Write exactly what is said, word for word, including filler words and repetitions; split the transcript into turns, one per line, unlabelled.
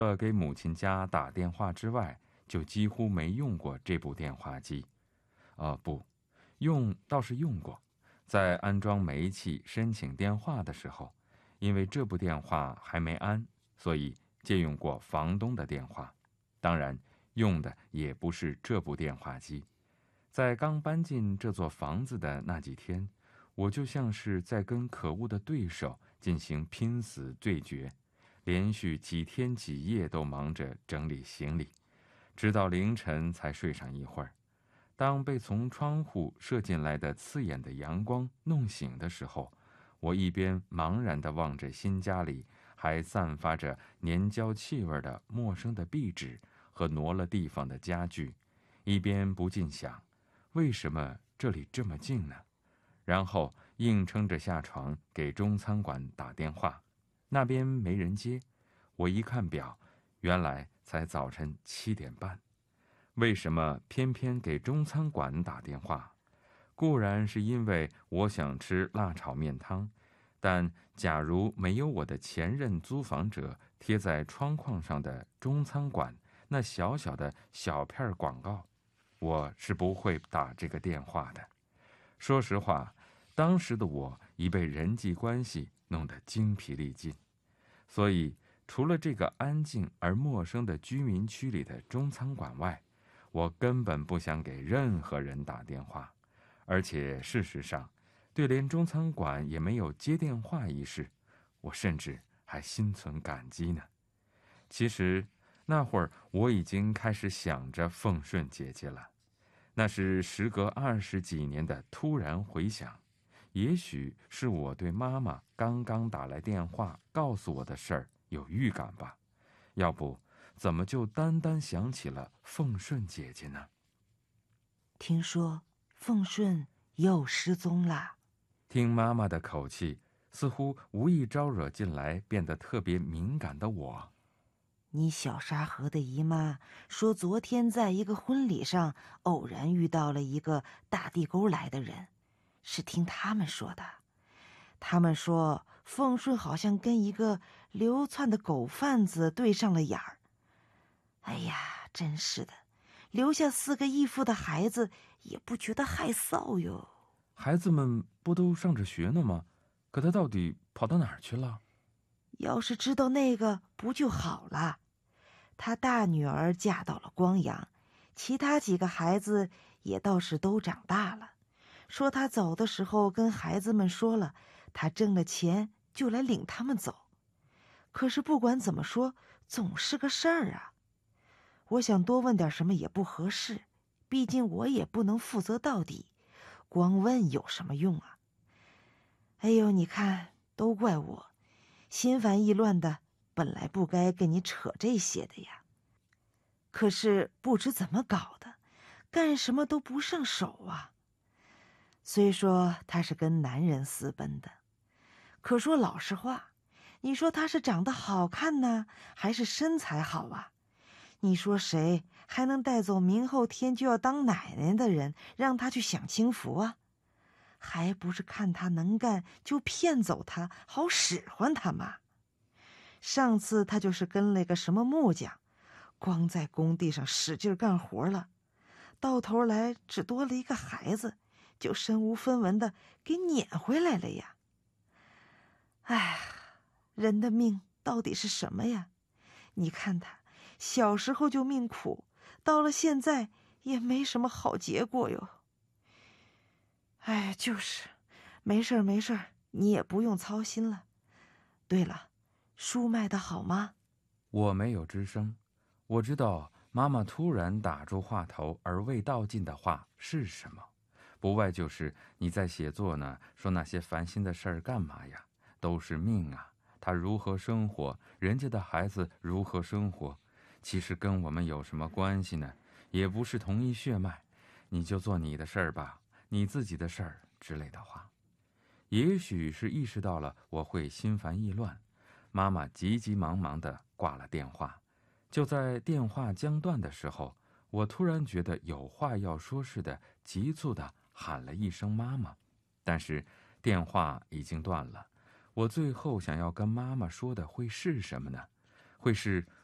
了给母亲家打电话之外，就几乎没用过这部电话机。啊，不，用倒是用过，在安装煤气申请电话的时候，因为这部电话还没安，所以借用过房东的电话。当然，用的也不是这部电话机。在刚搬进这座房子的那几天，我就像是在跟可恶的对手进行拼死对决，连续几天几夜都忙着整理行李，直到凌晨才睡上一会儿。当被从窗户射进来的刺眼的阳光弄醒的时候，我一边茫然地望着新家里还散发着粘胶气味的陌生的壁纸和挪了地方的家具，一边不禁想，为什么这里这么静呢？然后硬撑着下床给中餐馆打电话，那边没人接。我一看表，原来才早晨七点半。为什么偏偏给中餐馆打电话？固然是因为我想吃辣炒面汤，但假如没有我的前任租房者贴在窗框上的中餐馆那小小的小片广告，我是不会打这个电话的。说实话，当时的我已被人际关系弄得精疲力尽，所以除了这个安静而陌生的居民区里的中餐馆外，我根本不想给任何人打电话。而且事实上，对连中餐馆也没有接电话一事，我甚至还心存感激呢。其实那会儿我已经开始想着凤顺姐姐了，那是时隔二十几年的突然回想。也许是我对妈妈刚刚打来电话告诉我的事儿有预感吧，要不怎么就单单想起了凤顺姐姐呢？
听说凤顺又失踪了。
听妈妈的口气，似乎无意招惹进来变得特别敏感的我。
你小沙河的姨妈说，昨天在一个婚礼上偶然遇到了一个大地沟来的人，是听他们说的。他们说凤顺好像跟一个流窜的狗贩子对上了眼儿。哎呀，真是的，留下四个义父的孩子也不觉得害臊哟。
孩子们不都上着学呢吗？可他到底跑到哪儿去了？
要是知道那个不就好了。他大女儿嫁到了光阳，其他几个孩子也倒是都长大了。说他走的时候跟孩子们说了，他挣了钱就来领他们走。可是不管怎么说，总是个事儿啊。我想多问点什么也不合适，毕竟我也不能负责到底，光问有什么用啊？哎呦，你看，都怪我，心烦意乱的，本来不该跟你扯这些的呀。可是不知怎么搞的，干什么都不上手啊。虽说他是跟男人私奔的，可说老实话，你说他是长得好看呢，还是身材好啊？你说谁还能带走明后天就要当奶奶的人，让他去享清福啊？还不是看他能干就骗走他，好使唤他嘛。上次他就是跟了个什么木匠，光在工地上使劲干活了，到头来只多了一个孩子，就身无分文的给撵回来了呀。哎，人的命到底是什么呀？你看他小时候就命苦，到了现在也没什么好结果哟。哎，就是，没事儿没事儿，你也不用操心了。对了，书卖得好吗？
我没有吱声。我知道妈妈突然打住话头而未道尽的话是什么，不外就是你在写作呢，说那些烦心的事儿干嘛呀？都是命啊，他如何生活，人家的孩子如何生活，其实跟我们有什么关系呢？也不是同一血脉，你就做你的事儿吧，你自己的事儿之类的话。也许是意识到了我会心烦意乱，妈妈急急忙忙地挂了电话。就在电话将断的时候，我突然觉得有话要说似的，急促地喊了一声妈妈。但是电话已经断了，我最后想要跟妈妈说的会是什么呢？会是